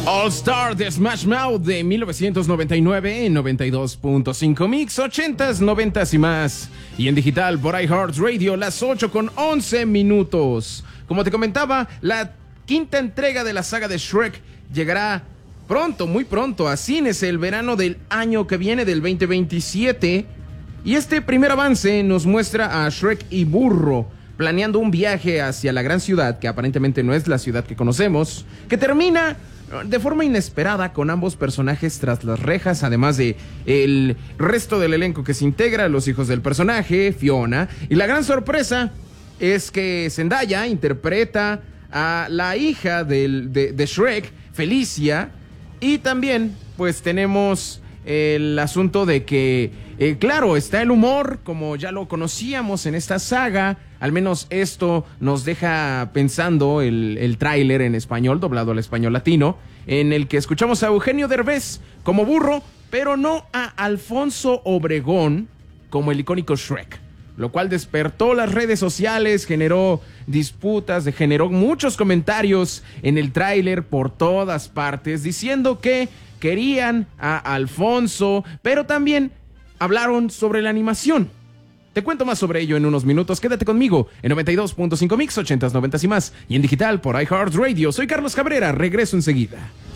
All Star de Smash Mouth de 1999 en 92.5 Mix, 80s, 90s y más. Y en digital por iHeartRadio, las 8:11. Como te comentaba, la quinta entrega de la saga de Shrek llegará pronto, muy pronto, a cines el verano del año que viene, del 2027. Y este primer avance nos muestra a Shrek y Burro planeando un viaje hacia la gran ciudad, que aparentemente no es la ciudad que conocemos, que termina de forma inesperada con ambos personajes tras las rejas, además de el resto del elenco que se integra, los hijos del personaje, Fiona, y la gran sorpresa es que Zendaya interpreta a la hija de Shrek, Felicia, y también pues tenemos el asunto de que, claro, está el humor, como ya lo conocíamos en esta saga. Al menos esto nos deja pensando el tráiler en español, doblado al español latino, en el que escuchamos a Eugenio Derbez como Burro, pero no a Alfonso Obregón como el icónico Shrek, lo cual despertó las redes sociales, generó disputas, generó muchos comentarios en el tráiler por todas partes, diciendo que querían a Alfonso, pero también hablaron sobre la animación. Te cuento más sobre ello en unos minutos. Quédate conmigo en 92.5 Mix, 80s, 90s y más. Y en digital por iHeartRadio. Soy Carlos Cabrera. Regreso enseguida.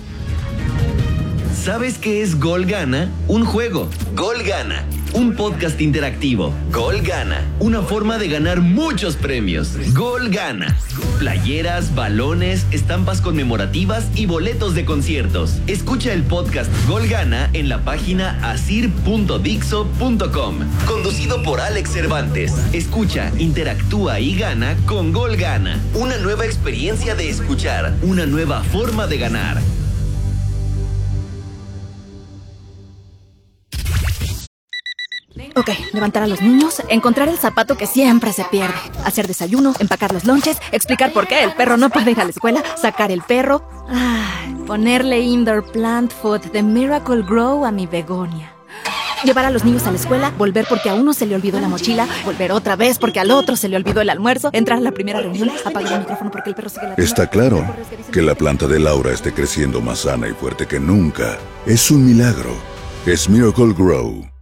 ¿Sabes qué es Gol Gana? Un juego. Gol Gana. Un podcast interactivo. Gol Gana. Una forma de ganar muchos premios. Gol Gana. Playeras, balones, estampas conmemorativas y boletos de conciertos. Escucha el podcast Gol Gana en la página asir.dixo.com. Conducido por Alex Cervantes. Escucha, interactúa y gana con Gol Gana. Una nueva experiencia de escuchar. Una nueva forma de ganar. Ok, levantar a los niños, encontrar el zapato que siempre se pierde, hacer desayuno, empacar los lonches, explicar por qué el perro no puede ir a la escuela, sacar el perro, ponerle indoor plant food de Miracle Grow a mi begonia. Llevar a los niños a la escuela, volver porque a uno se le olvidó la mochila, volver otra vez porque al otro se le olvidó el almuerzo, entrar a la primera reunión, apagar el micrófono porque el perro sigue ladrando. Está claro que la planta de Laura esté creciendo más sana y fuerte que nunca. Es un milagro. Es Miracle Grow.